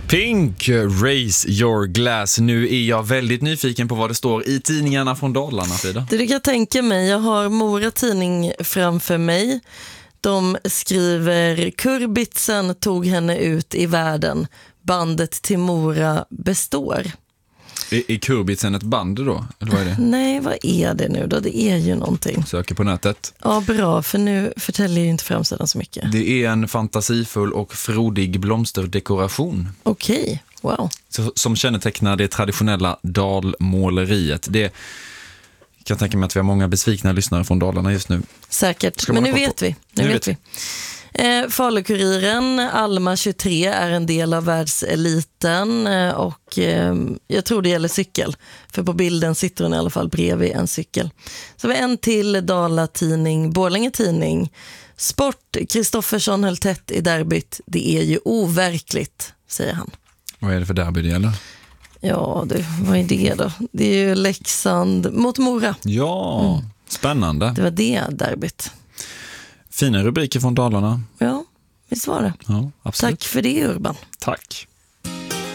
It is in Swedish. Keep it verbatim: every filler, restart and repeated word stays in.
Pink, Raise Your Glass. Nu är jag väldigt nyfiken på vad det står i tidningarna från Dalarna, Frida. Det du kan tänka mig, jag har Mora Tidning framför mig. De skriver: Kurbitsen tog henne ut i världen. Bandet till Mora består. Är, är Kurbitsen ett band då? Eller vad är det? Nej, vad är det nu då? Det är ju någonting. Söker på nätet. Ja, bra, för nu förtäljer ju inte framsidan så mycket. Det är en fantasifull och frodig blomsterdekoration. Okej, wow. Så, som kännetecknar det traditionella dalmåleriet. Det kan tänka mig att vi har många besvikna lyssnare från Dalarna just nu. Säkert, men nu vet vi. Nu, nu vet vi. Eh, Falukuriren, Alma tjugotre, är en del av världseliten eh, och eh, jag tror det gäller cykel. För på bilden sitter hon i alla fall bredvid en cykel. Så vi har en till Dalatidning, Borlänge Tidning. Sport, Kristoffersson höll tätt i derbyt. Det är ju overkligt, säger han. Vad är det för derby det gäller? Ja, du, vad är det då? Det är ju Leksand mot Mora. Ja, mm. Spännande. Det var det derbyt. Fina rubriker från Dalarna. Ja, visst var det. Ja, absolut. Tack för det, Urban. Tack.